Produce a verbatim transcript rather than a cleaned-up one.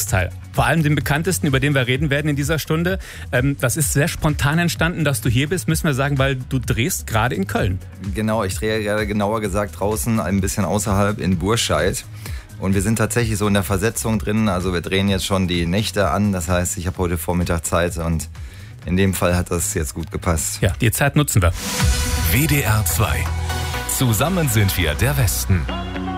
Großteil. Vor allem den bekanntesten, über den wir reden werden in dieser Stunde. Ähm, das ist sehr spontan entstanden, dass du hier bist, müssen wir sagen, weil du drehst gerade in Köln. Genau, ich drehe gerade genauer gesagt draußen, ein bisschen außerhalb in Burscheid. Und wir sind tatsächlich so in der Versetzung drin, also wir drehen jetzt schon die Nächte an. Das heißt, ich habe heute Vormittag Zeit und in dem Fall hat das jetzt gut gepasst. Ja, die Zeit nutzen wir. W D R zwei. Zusammen sind wir der Westen.